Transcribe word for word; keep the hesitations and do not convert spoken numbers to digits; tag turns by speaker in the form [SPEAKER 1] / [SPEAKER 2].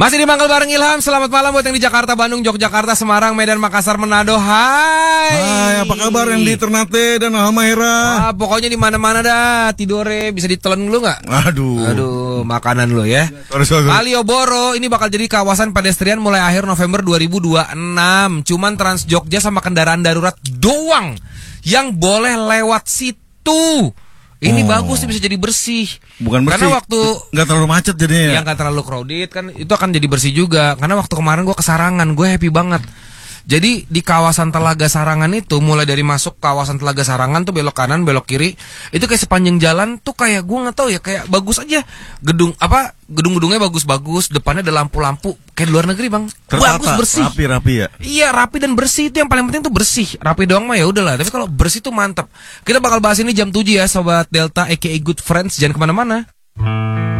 [SPEAKER 1] Masih di Manggal bareng Ilham. Selamat malam buat yang di Jakarta, Bandung, Yogyakarta, Semarang, Medan, Makassar, Manado. Hai.
[SPEAKER 2] Hai, apa kabar yang di Ternate dan Halmahera?
[SPEAKER 1] Ah, pokoknya di mana-mana dah. Tidore bisa ditelan dulu nggak?
[SPEAKER 2] Aduh.
[SPEAKER 1] Aduh, makanan lo ya.
[SPEAKER 2] Sorry, sorry.
[SPEAKER 1] Malioboro ini bakal jadi kawasan pedestrian mulai akhir November dua ribu dua puluh enam. Cuman Trans Jogja sama kendaraan darurat doang yang boleh lewat situ. Ini oh. bagus, bisa jadi bersih.
[SPEAKER 2] Bukan bersih.
[SPEAKER 1] Karena waktu
[SPEAKER 2] nggak terlalu macet jadinya.
[SPEAKER 1] Yang nggak terlalu crowded kan itu akan jadi bersih juga. Karena waktu kemarin gue ke Sarangan, gue happy banget. Jadi di kawasan Telaga Sarangan itu, mulai dari masuk kawasan Telaga Sarangan tuh belok kanan, belok kiri, itu kayak sepanjang jalan tuh kayak gue nggak tahu ya, kayak bagus aja. Gedung apa? Gedung-gedungnya bagus-bagus, depannya ada lampu-lampu kayak di luar negeri, Bang.
[SPEAKER 2] Tertata,
[SPEAKER 1] bagus, bersih.
[SPEAKER 2] Rapi-rapi ya.
[SPEAKER 1] Iya, rapi dan bersih, itu yang paling penting tuh bersih. Rapi doang mah ya udahlah, tapi kalau bersih tuh mantap. Kita bakal bahas ini jam tujuh ya, sobat Delta aka Good Friends, jangan kemana-mana.